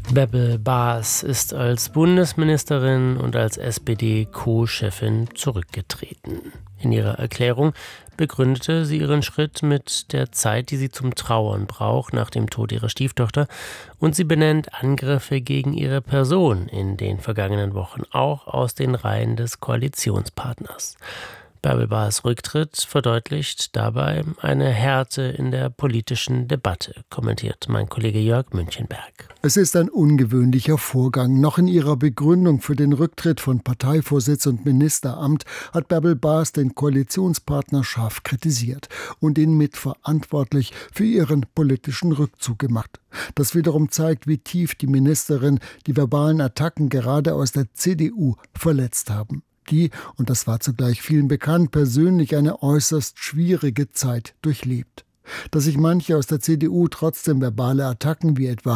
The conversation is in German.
Bärbel Bas ist als Bundesministerin und als SPD-Co-Chefin zurückgetreten. In ihrer Erklärung begründete sie ihren Schritt mit der Zeit, die sie zum Trauern braucht nach dem Tod ihrer Stieftochter, und sie benennt Angriffe gegen ihre Person in den vergangenen Wochen auch aus den Reihen des Koalitionspartners. Bärbel Bas' Rücktritt verdeutlicht dabei eine Härte in der politischen Debatte, kommentiert mein Kollege Jörg Münchenberg. Es ist ein ungewöhnlicher Vorgang. Noch in ihrer Begründung für den Rücktritt von Parteivorsitz und Ministeramt hat Bärbel Bas den Koalitionspartner scharf kritisiert und ihn mitverantwortlich für ihren politischen Rückzug gemacht. Das wiederum zeigt, wie tief die Ministerin die verbalen Attacken gerade aus der CDU verletzt haben. Die, und das war zugleich vielen bekannt, persönlich eine äußerst schwierige Zeit durchlebt. Dass sich manche aus der CDU trotzdem verbale Attacken wie etwa